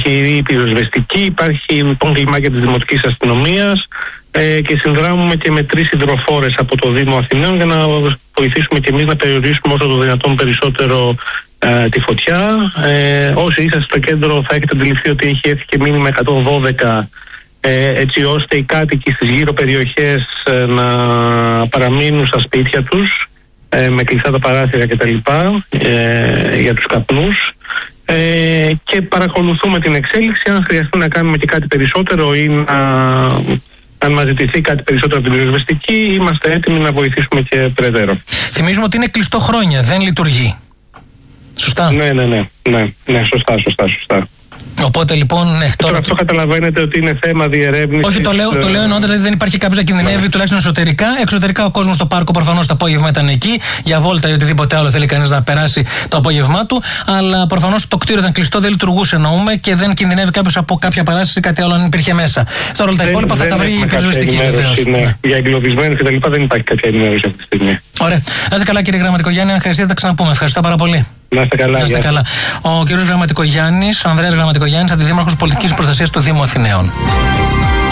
Υπάρχει η πυροσβεστική, υπάρχει το κλιμάκια της Δημοτικής Αστυνομίας και συνδράμουμε και με 3 υδροφόρες από το Δήμο Αθηναίων για να βοηθήσουμε και εμείς να περιορίσουμε όσο το δυνατόν περισσότερο τη φωτιά. Όσοι είσαστε στο κέντρο θα έχετε αντιληφθεί ότι έχει έρθει και μήνυμα 112 έτσι ώστε οι κάτοικοι στις γύρω περιοχές να παραμείνουν στα σπίτια τους με κλειστά τα παράθυρα κτλ. Για τους καπνούς. Και παρακολουθούμε την εξέλιξη. Αν χρειαστεί να κάνουμε και κάτι περισσότερο ή αν μας ζητηθεί κάτι περισσότερο από την πυροσβεστική, είμαστε έτοιμοι να βοηθήσουμε και περαιτέρω. Θυμίζουμε ότι είναι κλειστό χρόνια, δεν λειτουργεί. Σωστά. Ναι, σωστά. Οπότε λοιπόν, ναι. Τώρα αυτό καταλαβαίνετε ότι είναι θέμα διερεύνησης. Όχι, το λέω εννοώντας ότι δεν υπάρχει κάποιος να κινδυνεύει, τουλάχιστον εσωτερικά. Εξωτερικά ο κόσμος στο πάρκο προφανώς το απόγευμα ήταν εκεί, για βόλτα ή οτιδήποτε άλλο θέλει κανείς να περάσει το απόγευμά του. Αλλά προφανώς το κτίριο ήταν κλειστό, δεν λειτουργούσε εννοούμε και δεν κινδυνεύει κάποιος από κάποια παράσταση ή κάτι άλλο αν υπήρχε μέσα. Τώρα όλα τα υπόλοιπα θα τα βρει η πυροσβεστική βεβαίως. Ναι. Για εγκλωβισμένους κτλ. Δεν υπάρχει κάποια ενημέρωση αυτή τη στιγμή. Ωραία. Να είστε καλά, κύριε Γραμματικογιάννη, αν χρειαστεί θα τα ξαναπούμε. Ευχαριστώ πάρα πολύ. Να είστε καλά. Ο κύριος Γραμματικογιάννης, ο Ανδρέας Γραμματικογιάννης, αντιδήμαρχος πολιτικής προστασίας του Δήμου Αθηναίων.